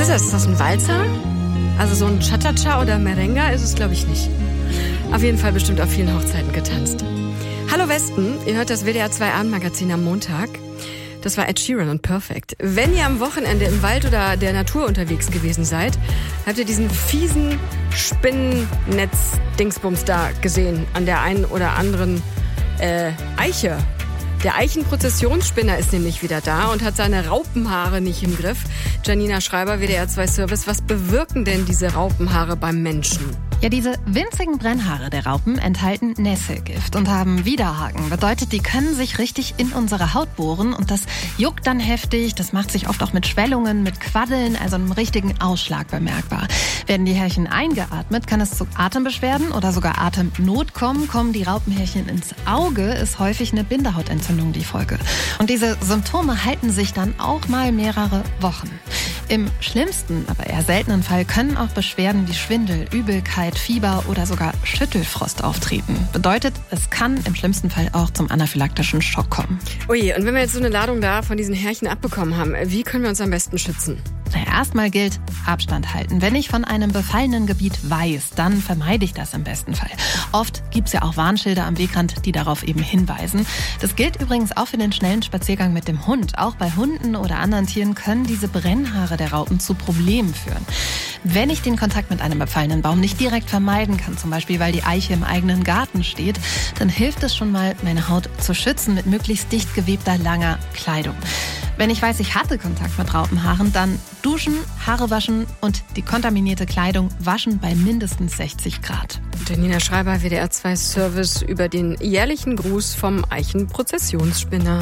ist das? Ist das ein Walzer? Also so ein Cha-Cha-Cha oder Merenga ist es, glaube ich, nicht. Auf jeden Fall bestimmt auf vielen Hochzeiten getanzt. Hallo Westen, ihr hört das WDR 2 Abendmagazin am Montag. Das war Ed Sheeran und Perfect. Wenn ihr am Wochenende im Wald oder der Natur unterwegs gewesen seid, habt ihr diesen fiesen Spinnennetz-Dingsbums da gesehen an der einen oder anderen Eiche. Der Eichenprozessionsspinner ist nämlich wieder da und hat seine Raupenhaare nicht im Griff. Janina Schreiber, WDR 2 Service. Was bewirken denn diese Raupenhaare beim Menschen? Ja, diese winzigen Brennhaare der Raupen enthalten Nesselgift und haben Widerhaken. Bedeutet, die können sich richtig in unsere Haut bohren und das juckt dann heftig. Das macht sich oft auch mit Schwellungen, mit Quaddeln, also einem richtigen Ausschlag bemerkbar. Werden die Härchen eingeatmet, kann es zu Atembeschwerden oder sogar Atemnot kommen. Kommen die Raupenhärchen ins Auge, ist häufig eine Bindehautentzündung die Folge. Und diese Symptome halten sich dann auch mal mehrere Wochen. Im schlimmsten, aber eher seltenen Fall können auch Beschwerden wie Schwindel, Übelkeit, Fieber oder sogar Schüttelfrost auftreten. Bedeutet, es kann im schlimmsten Fall auch zum anaphylaktischen Schock kommen. Ui, und wenn wir jetzt so eine Ladung da von diesen Härchen abbekommen haben, wie können wir uns am besten schützen? Erstmal gilt Abstand halten. Wenn ich von einem befallenen Gebiet weiß, dann vermeide ich das im besten Fall. Oft gibt es ja auch Warnschilder am Wegrand, die darauf eben hinweisen. Das gilt übrigens auch für den schnellen Spaziergang mit dem Hund. Auch bei Hunden oder anderen Tieren können diese Brennhaare der Raupen zu Problemen führen. Wenn ich den Kontakt mit einem befallenen Baum nicht direkt vermeiden kann, zum Beispiel weil die Eiche im eigenen Garten steht, dann hilft es schon mal, meine Haut zu schützen mit möglichst dicht gewebter, langer Kleidung. Wenn ich weiß, ich hatte Kontakt mit Raupenhaaren, dann duschen, Haare waschen und die kontaminierte Kleidung waschen bei mindestens 60 Grad. Janina Schreiber, WDR 2 Service über den jährlichen Gruß vom Eichenprozessionsspinner.